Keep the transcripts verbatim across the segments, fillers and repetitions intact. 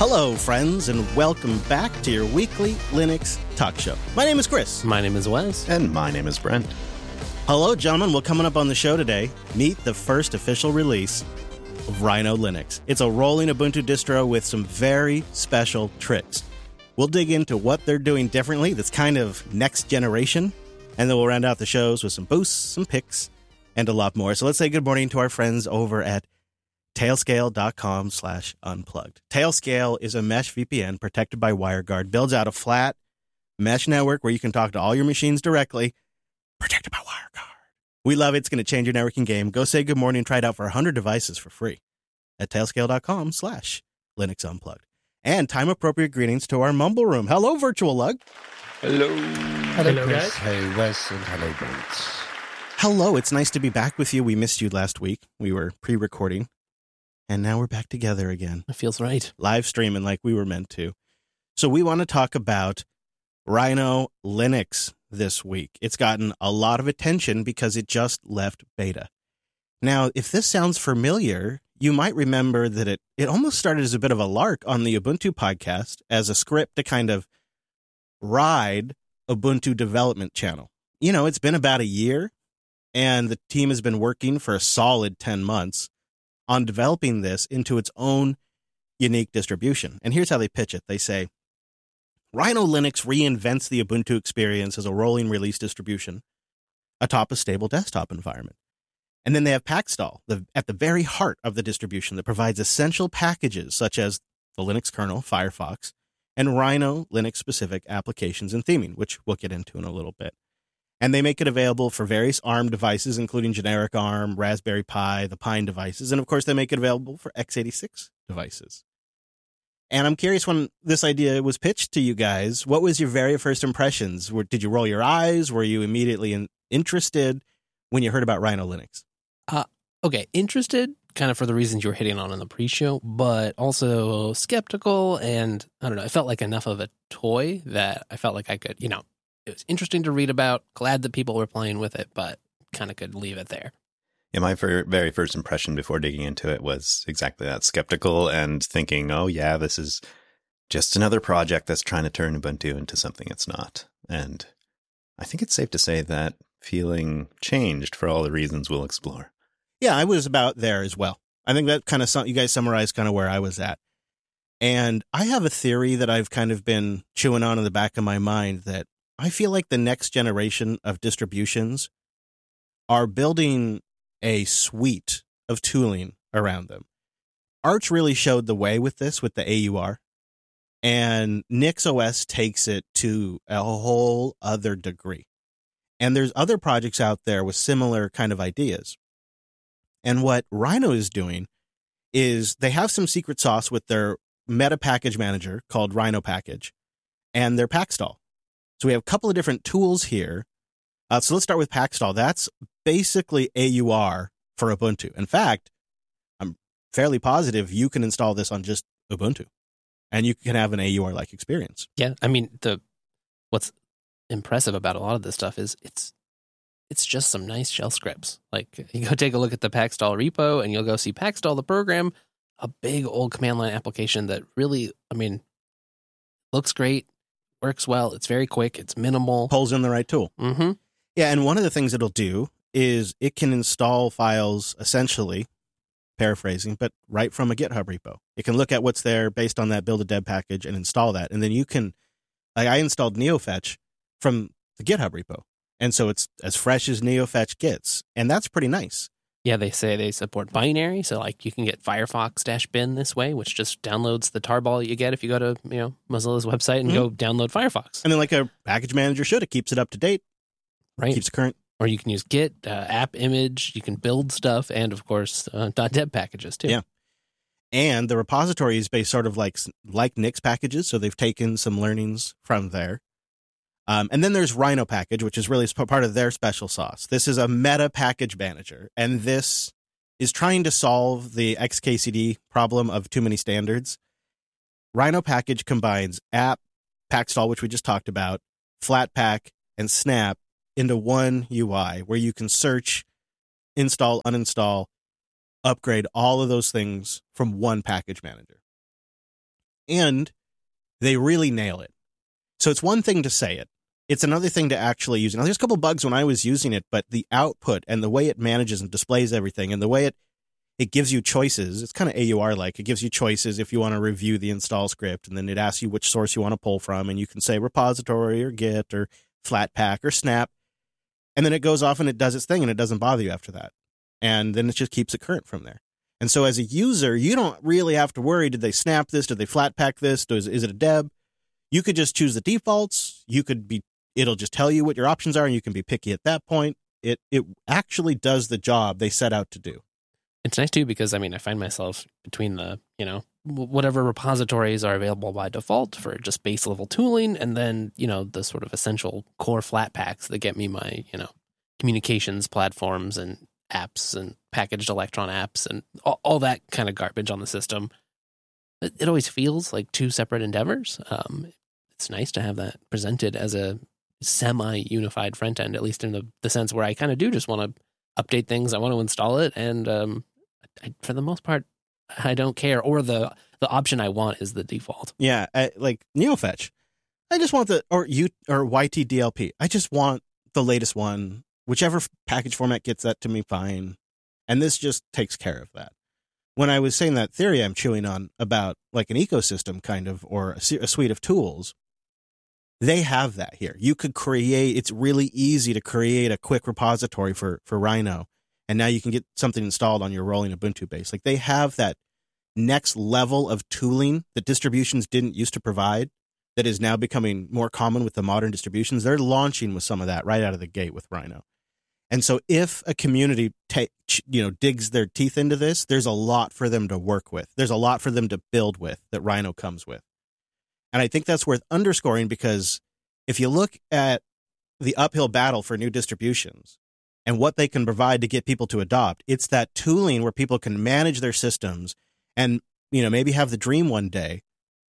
Hello, friends, and welcome back to your weekly Linux talk show. My name is Chris. My name is Wes. And my name is Brent. Hello, gentlemen. Well, coming up on the show today, meet the first official release of Rhino Linux. It's a rolling Ubuntu distro with some very special tricks. We'll dig into what they're doing differently that's kind of next generation, and then we'll round out the shows with some boosts, some picks, and a lot more. So let's say good morning to our friends over at Tailscale.com slash unplugged. Tailscale is a mesh V P N protected by WireGuard, builds out a flat mesh network where you can talk to all your machines directly, protected by WireGuard. We love it. It's going to change your networking game. Go say good morning and try it out for one hundred devices for free at Tailscale.com slash Linux Unplugged. And time-appropriate greetings to our Mumble Room. Hello, Virtual Lug. Hello. Hello, Hello guys. Hey, Wes, and hello, Brent. Hello, it's nice to be back with you. We missed you last week. We were pre-recording. And now we're back together again. It feels right. Live streaming like we were meant to. So we want to talk about Rhino Linux this week. It's gotten a lot of attention because it just left beta. Now, if this sounds familiar, you might remember that it, it almost started as a bit of a lark on the Ubuntu podcast as a script to kind of ride Ubuntu development channel. You know, it's been about a year, and the team has been working for a solid ten months on developing this into its own unique distribution. And here's how they pitch it. They say, Rhino Linux reinvents the Ubuntu experience as a rolling release distribution atop a stable desktop environment. And then they have Packstall, the, at the very heart of the distribution, that provides essential packages such as the Linux kernel, Firefox, and Rhino Linux-specific applications and theming, which we'll get into in a little bit. And they make it available for various ARM devices, including generic ARM, Raspberry Pi, the Pine devices, and of course they make it available for x eighty-six devices. And I'm curious, when this idea was pitched to you guys, what was your very first impressions? Were, did you roll your eyes? Were you immediately in, interested when you heard about Rhino Linux? Uh, okay, interested, kind of for the reasons you were hitting on in the pre-show, but also skeptical, and I don't know, it felt like enough of a toy that I felt like I could, you know, it was interesting to read about, glad that people were playing with it, but kind of could leave it there. Yeah, my ver- very first impression before digging into it was exactly that, skeptical and thinking, oh yeah, this is just another project that's trying to turn Ubuntu into something it's not. And I think it's safe to say that feeling changed for all the reasons we'll explore. Yeah, I was about there as well. I think that kind of, you guys summarized kind of where I was at. And I have a theory that I've kind of been chewing on in the back of my mind that I feel like the next generation of distributions are building a suite of tooling around them. Arch really showed the way with this, with the A U R, and NixOS takes it to a whole other degree. And there's other projects out there with similar kind of ideas. And what Rhino is doing is they have some secret sauce with their meta package manager called Rhino Package and their Packstall. So we have a couple of different tools here. Uh, so let's start with Packstall. That's basically A U R for Ubuntu. In fact, I'm fairly positive you can install this on just Ubuntu, and you can have an A U R-like experience. Yeah, I mean, the what's impressive about a lot of this stuff is it's it's just some nice shell scripts. Like, you go take a look at the Packstall repo, and you'll go see Packstall, the program, a big old command line application that really, I mean, looks great. Works well. It's very quick. It's minimal. Pulls in the right tool. Mm-hmm. Yeah, and one of the things it'll do is it can install files, essentially, paraphrasing, but right from a GitHub repo. It can look at what's there based on that build-a-deb package and install that. And then you can, like I installed NeoFetch from the GitHub repo. And so it's as fresh as NeoFetch gets. And that's pretty nice. Yeah, they say they support binary, so like you can get Firefox-bin this way, which just downloads the tarball you get if you go to, you know, Mozilla's website and mm-hmm. go download Firefox. And then like a package manager should, it keeps it up to date, right? Keeps it current. Or you can use Git, uh, app image, you can build stuff, and of course, uh, .deb packages too. Yeah. And the repository is based sort of like like Nix packages, so they've taken some learnings from there. Um, and then there's Rhino Package, which is really part of their special sauce. This is a meta package manager, and this is trying to solve the X K C D problem of too many standards. Rhino Package combines app, Packstall, which we just talked about, Flatpak, and Snap into one U I where you can search, install, uninstall, upgrade all of those things from one package manager. And they really nail it. So it's one thing to say it. It's another thing to actually use it. Now, there's a couple bugs when I was using it, but the output and the way it manages and displays everything and the way it, it gives you choices, it's kind of A U R-like. It gives you choices if you want to review the install script, and then it asks you which source you want to pull from, and you can say repository or Git or Flatpak or Snap, and then it goes off and it does its thing, and it doesn't bother you after that. And then it just keeps it current from there. And so as a user, you don't really have to worry, did they snap this? Did they Flatpak this? Does, is it a deb? You could just choose the defaults. You could be, it'll just tell you what your options are, and you can be picky at that point. It it actually does the job they set out to do. It's nice too, because I mean, I find myself between the, you know, whatever repositories are available by default for just base level tooling, and then, you know, the sort of essential core Flatpaks that get me my, you know, communications platforms and apps and packaged Electron apps and all, all that kind of garbage on the system. It, it always feels like two separate endeavors. Um, it's nice to have that presented as a semi-unified front end, at least in the, the sense where I kind of do just want to update things. I want to install it, and um, I, for the most part, I don't care. Or the the option I want is the default. Yeah, I, like NeoFetch. I just want the or U or Y T D L P. I just want the latest one. Whichever package format gets that to me, fine. And this just takes care of that. When I was saying that theory I'm chewing on about like an ecosystem kind of, or a, a suite of tools, they have that here. You could create, it's really easy to create a quick repository for, for Rhino. And now you can get something installed on your rolling Ubuntu base. Like they have that next level of tooling that distributions didn't used to provide that is now becoming more common with the modern distributions. They're launching with some of that right out of the gate with Rhino. And so if a community ta- you know, digs their teeth into this, there's a lot for them to work with. There's a lot for them to build with that Rhino comes with. And I think that's worth underscoring, because if you look at the uphill battle for new distributions and what they can provide to get people to adopt, it's that tooling where people can manage their systems and, you know, maybe have the dream one day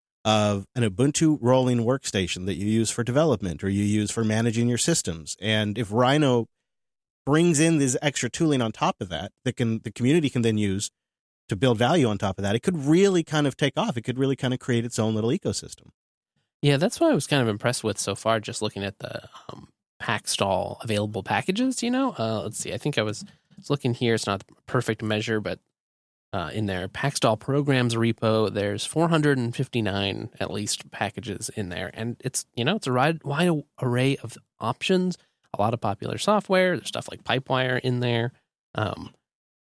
of an Ubuntu rolling workstation that you use for development or you use for managing your systems. And if Rhino brings in this extra tooling on top of that, that can the community can then use to build value on top of that, it could really kind of take off. It could really kind of create its own little ecosystem. Yeah, that's what I was kind of impressed with so far, just looking at the um, Packstall available packages, you know? Uh, let's see, I think I was, I was looking here. It's not the perfect measure, but uh, in their Packstall programs repo, there's four hundred fifty-nine at least packages in there. And it's, you know, it's a wide, wide array of options. A lot of popular software. There's stuff like Pipewire in there. Um,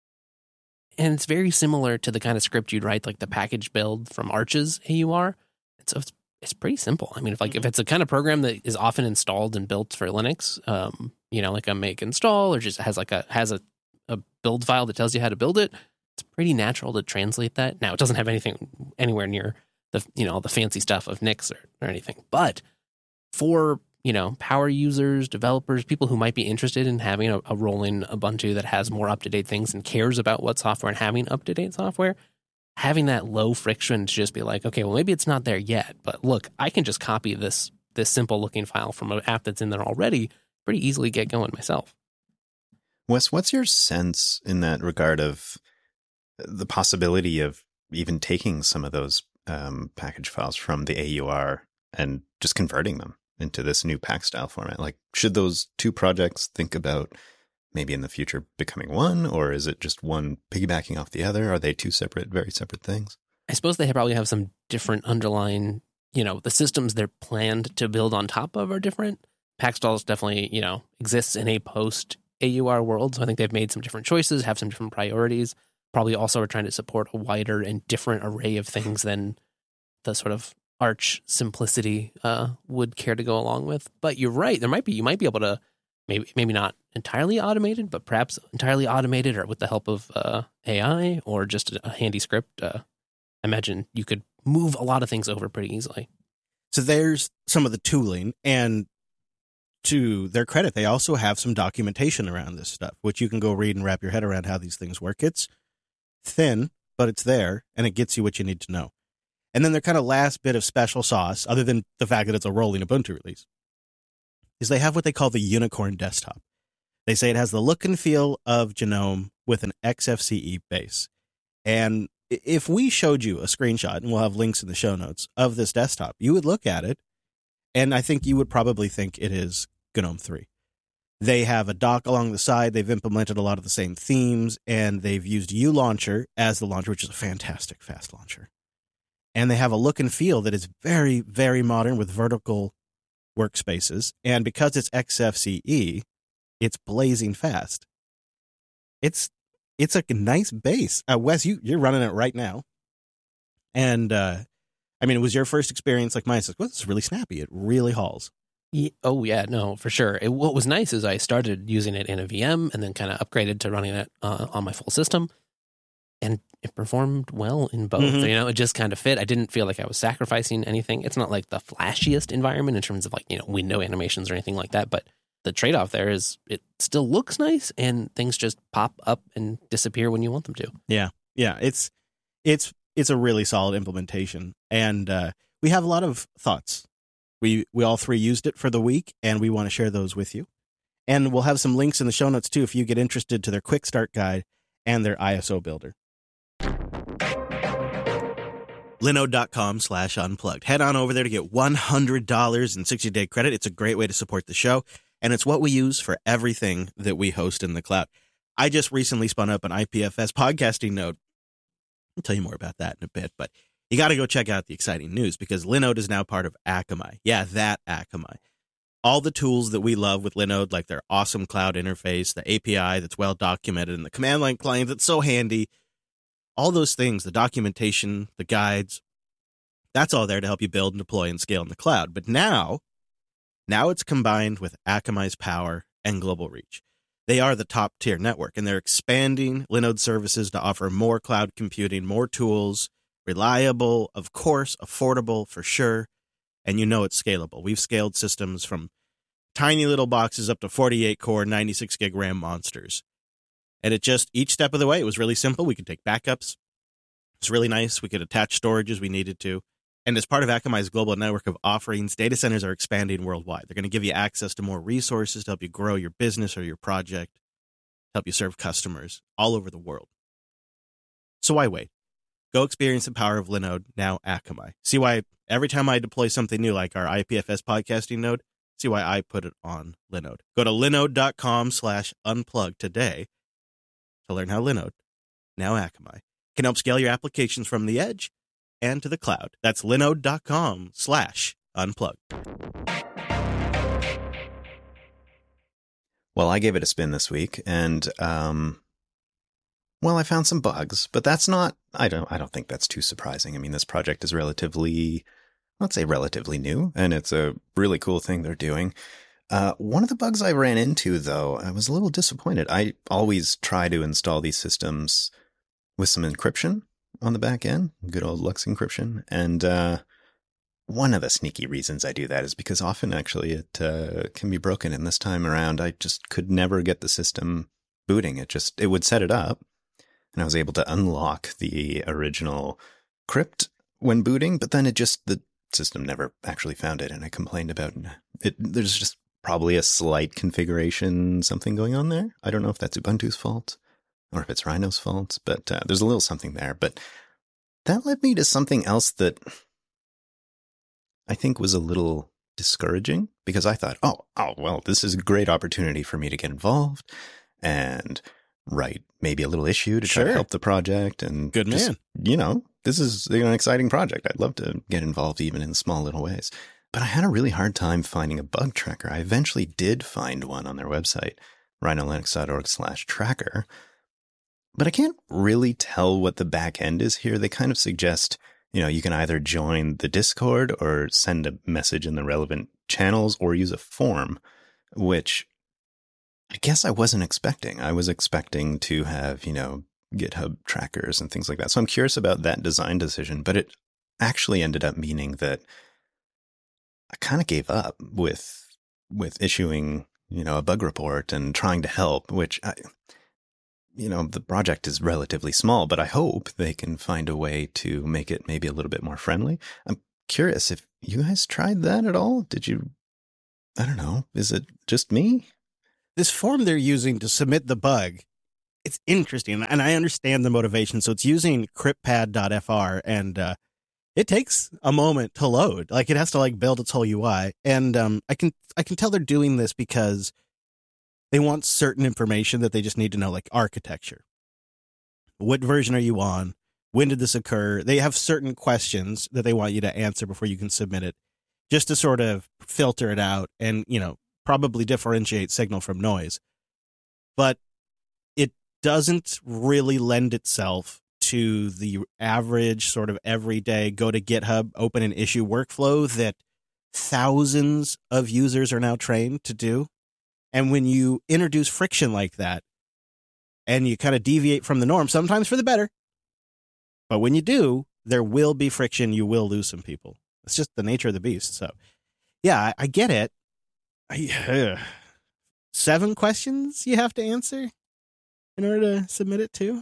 and it's very similar to the kind of script you'd write, like the package build from Arch's A U R. And so it's it's pretty simple. I mean, if like if it's a kind of program that is often installed and built for Linux, um, you know, like a make install, or just has like a has a, a build file that tells you how to build it, it's pretty natural to translate that. Now, it doesn't have anything anywhere near the, you know, the fancy stuff of Nix or, or anything. But for, you know, power users, developers, people who might be interested in having a, a rolling Ubuntu that has more up-to-date things and cares about what software and having up-to-date software, having that low friction to just be like, okay, well, maybe it's not there yet, but look, I can just copy this this simple-looking file from an app that's in there already, pretty easily get going myself. Wes, what's your sense in that regard of the possibility of even taking some of those um, package files from the A U R and just converting them into this new pack style format? Like, should those two projects think about maybe in the future becoming one, or is it just one piggybacking off the other? Are they two separate, very separate things? I suppose they probably have some different underlying, you know, the systems they're planned to build on top of are different. Packstalls definitely, you know, exists in a post A U R world, so I think they've made some different choices, have some different priorities. Probably also are trying to support a wider and different array of things than the sort of Arch simplicity uh, would care to go along with. But you're right. There might be, you might be able to, maybe maybe not entirely automated, but perhaps entirely automated or with the help of uh, A I or just a handy script. Uh, I imagine you could move a lot of things over pretty easily. So there's some of the tooling, and to their credit, they also have some documentation around this stuff, which you can go read and wrap your head around how these things work. It's thin, but it's there, and it gets you what you need to know. And then their kind of last bit of special sauce, other than the fact that it's a rolling Ubuntu release, is they have what they call the Unicorn desktop. They say it has the look and feel of GNOME with an X F C E base. And if we showed you a screenshot, and we'll have links in the show notes, of this desktop, you would look at it, and I think you would probably think it is GNOME three. They have a dock along the side. They've implemented a lot of the same themes, and they've used uLauncher as the launcher, which is a fantastic fast launcher. And they have a look and feel that is very, very modern with vertical workspaces. And because it's X F C E, it's blazing fast. It's it's a nice base. Uh, Wes, you, you're running it right now. And, uh, I mean, it was your first experience like mine. It's like, well, this is really snappy. It really hauls. Yeah, oh, yeah, no, for sure. It, what was nice is I started using it in a V M and then kind of upgraded to running it uh, on my full system. And it performed well in both. Mm-hmm. You know, it just kind of fit. I didn't feel like I was sacrificing anything. It's not like the flashiest environment in terms of like, you know, window animations or anything like that. But the trade-off there is it still looks nice and things just pop up and disappear when you want them to. Yeah. Yeah. It's, it's, it's a really solid implementation. And uh, we have a lot of thoughts. We, we all three used it for the week, and we want to share those with you. And we'll have some links in the show notes, too, if you get interested, to their quick start guide and their I S O builder. Linode.com slash unplugged. Head on over there to get one hundred dollars in sixty-day credit. It's a great way to support the show, and it's what we use for everything that we host in the cloud. I just recently spun up an I P F S podcasting node. I'll tell you more about that in a bit, but you got to go check out the exciting news because Linode is now part of Akamai. Yeah, that Akamai. All the tools that we love with Linode, like their awesome cloud interface, the A P I that's well documented, and the command line client that's so handy, all those things, the documentation, the guides, that's all there to help you build and deploy and scale in the cloud. But now, now it's combined with Akamai's power and global reach. They are the top tier network, and they're expanding Linode services to offer more cloud computing, more tools, reliable, of course, affordable for sure, and you know it's scalable. We've scaled systems from tiny little boxes up to forty-eight core, ninety-six gig RAM monsters. And it just, each step of the way, it was really simple. We could take backups. It's really nice. We could attach storage as we needed to. And as part of Akamai's global network of offerings, data centers are expanding worldwide. They're going to give you access to more resources to help you grow your business or your project, help you serve customers all over the world. So why wait? Go experience the power of Linode, now Akamai. See why every time I deploy something new, like our I P F S podcasting node, see why I put it on Linode. Go to linode.com slash unplug today to learn how Linode, now Akamai, can help scale your applications from the edge and to the cloud. That's linode.com slash unplug. Well, I gave it a spin this week, and um, well, I found some bugs, but that's not. I don't. I don't think that's too surprising. I mean, this project is relatively, let's say, relatively new, and it's a really cool thing they're doing. Uh, one of the bugs I ran into, though, I was a little disappointed. I always try to install these systems with some encryption on the back end, good old Lux encryption. And uh, one of the sneaky reasons I do that is because often, actually, it uh, can be broken. And this time around, I just could never get the system booting. It just, it would set it up, and I was able to unlock the original crypt when booting, but then it just, the system never actually found it, and I complained about it. There's just probably a slight configuration something going on there. I don't know if that's Ubuntu's fault or if it's Rhino's fault, but uh, there's a little something there. But that led me to something else that I think was a little discouraging, because I thought, oh, oh, well, this is a great opportunity for me to get involved and write maybe a little issue to try Sure. to help the project. And Good just, man. you know, this is an exciting project. I'd love to get involved even in small little ways. But I had a really hard time finding a bug tracker. I eventually did find one on their website, rhinolinux.org slash tracker. But I can't really tell what the back end is here. They kind of suggest, you know, you can either join the Discord or send a message in the relevant channels or use a form, which I guess I wasn't expecting. I was expecting to have, you know, GitHub trackers and things like that. So I'm curious about that design decision, but it actually ended up meaning that I kind of gave up with with issuing, you know, a bug report and trying to help, which I, you know, the project is relatively small, but I hope they can find a way to make it maybe a little bit more friendly. I'm curious if you guys tried that at all. Did you, I don't know, is it just me? This form they're using to submit the bug it's interesting, and I understand the motivation. So it's using cryptpad dot f r, and uh, it takes a moment to load. Like, it has to like build its whole U I, and um, I can I can tell they're doing this because they want certain information that they just need to know, like architecture. What version are you on? When did this occur? They have certain questions that they want you to answer before you can submit it, just to sort of filter it out and, you know, probably differentiate signal from noise. But it doesn't really lend itself to the average sort of everyday go to GitHub, open an issue workflow that thousands of users are now trained to do. And when you introduce friction like that and you kind of deviate from the norm, sometimes for the better, but when you do, there will be friction. You will lose some people. It's just the nature of the beast. So, yeah, I, I get it. I, uh, seven questions you have to answer in order to submit it to.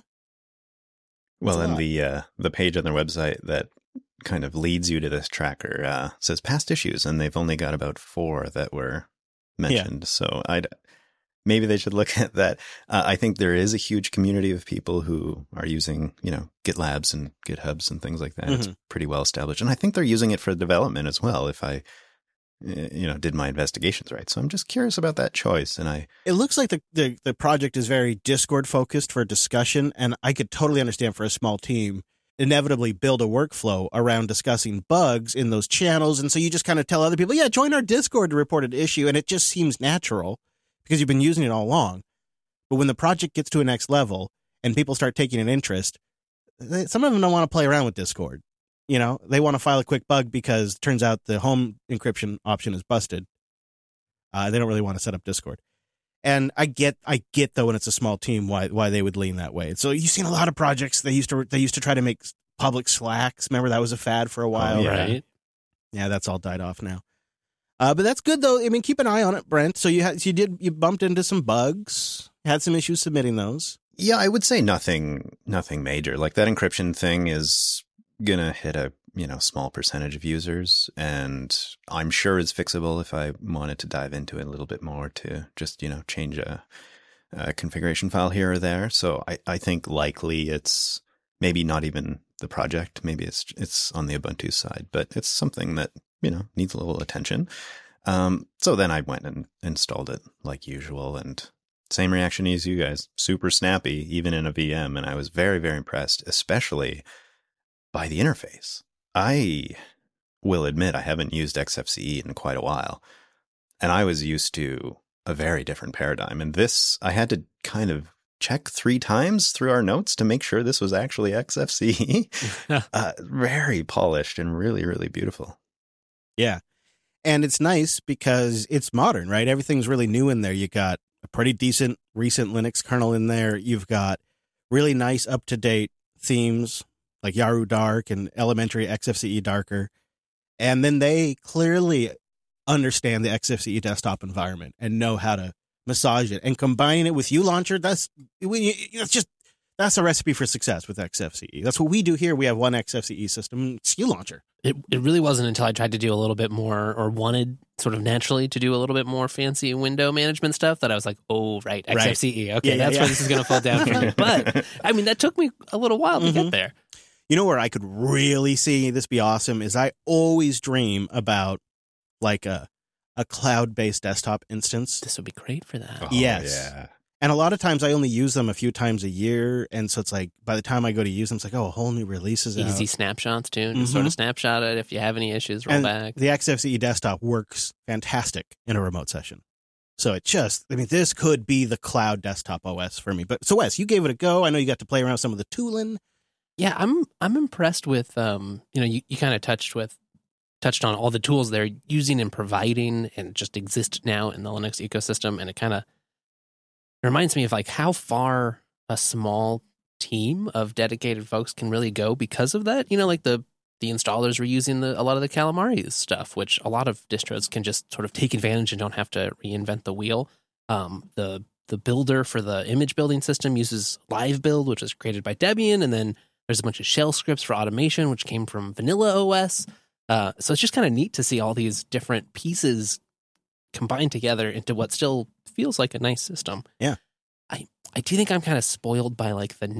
Well, and the uh, the page on their website that kind of leads you to this tracker uh, says past issues, and they've only got about four that were mentioned. Yeah. So I'd maybe they should look at that. Uh, I think there is a huge community of people who are using, you know, GitLabs and GitHubs and things like that. Mm-hmm. It's pretty well established, and I think they're using it for development as well. If I, you know, did my investigations right, so I'm just curious about that choice. And I, it looks like the the, the project is very Discord focused for discussion, and I could totally understand for a small team inevitably build a workflow around discussing bugs in those channels, and so you just kind of tell other people, yeah, join our Discord to report an issue, and it just seems natural because you've been using it all along. But when the project gets to a next level and people start taking an interest, they, some of them don't want to play around with Discord. You know, they want to file a quick bug because it turns out the home encryption option is busted. Uh, they don't really want to set up Discord. And I get, I get though, when it's a small team, why why they would lean that way. So you've seen a lot of projects they used to they used to try to make public Slacks. Remember that was a fad for a while, oh, yeah. right? Yeah, that's all died off now. Uh, but that's good though. I mean, keep an eye on it, Brent. So you had, you did, you bumped into some bugs, had some issues submitting those. Yeah, I would say nothing, nothing major. Like that encryption thing is gonna hit a, you know, small percentage of users, and I'm sure it's fixable if I wanted to dive into it a little bit more to just, you know, change a, a configuration file here or there. So I, I think likely it's maybe not even the project. Maybe it's, it's on the Ubuntu side, but it's something that, you know, needs a little attention. Um, so then I went and installed it like usual, and same reaction as you guys, super snappy, even in a V M. And I was very, very impressed, especially by the interface. I will admit I haven't used X F C E in quite a while, and I was used to a very different paradigm. And this, I had to kind of check three times through our notes to make sure this was actually X F C E. uh, very polished and really, really beautiful. Yeah. And it's nice because it's modern, right? Everything's really new in there. You got a pretty decent recent Linux kernel in there. You've got really nice up-to-date themes like Yaru Dark and elementary X F C E Darker. And then they clearly understand the X F C E desktop environment and know how to massage it. And combining it with uLauncher, that's, that's just, that's a recipe for success with X F C E. That's what we do here. We have one X F C E system, it's uLauncher. It it really wasn't until I tried to do a little bit more, or wanted sort of naturally to do a little bit more fancy window management stuff, that I was like, oh, right, X F C E. Right. Okay, yeah, yeah, that's yeah. where this is going to fall down from. But, I mean, that took me a little while to mm-hmm. get there. You know where I could really see this be awesome is I always dream about like a a cloud-based desktop instance. This would be great for that. Oh, yes. Yeah. And a lot of times I only use them a few times a year. And so it's like, by the time I go to use them, it's like, oh, a whole new release is out. Easy snapshots, too. Just mm-hmm. sort of snapshot it. If you have any issues, roll and back. The X F C E desktop works fantastic in a remote session. So it just, I mean, this could be the cloud desktop O S for me. But so Wes, you gave it a go. I know you got to play around with some of the tooling. Yeah, I'm I'm impressed with, um, you know, you, you kind of touched with, touched on all the tools they're using and providing and just exist now in the Linux ecosystem. And it kind of reminds me of like how far a small team of dedicated folks can really go because of that. You know, like the, the installers were using the, a lot of the Calamares stuff, which a lot of distros can just sort of take advantage and don't have to reinvent the wheel. Um, the the builder for the image building system uses LiveBuild, which was created by Debian, and then there's a bunch of shell scripts for automation, which came from Vanilla O S. Uh, so it's just kind of neat to see all these different pieces combined together into what still feels like a nice system. Yeah. I I do think I'm kind of spoiled by like the